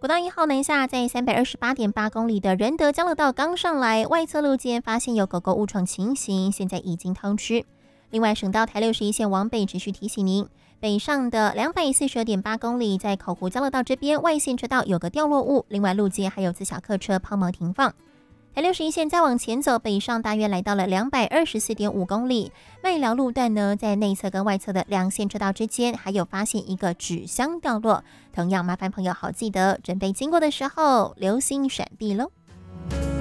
国道1号南下，在328.8公里的仁德交流道刚上来，外侧路肩发现有狗狗误闯情形，现在已经通知。另外，省道台61线往北持续提醒您，北上的242.8公里，在口湖交流道这边外线车道有个掉落物，另外路肩还有自小客车抛锚停放。台61线再往前走，北上大约来到了224.5公里，麦寮路段呢，在内侧跟外侧的两线车道之间，还有发现一个纸箱掉落，同样麻烦朋友好记得，准备经过的时候留心闪避喽。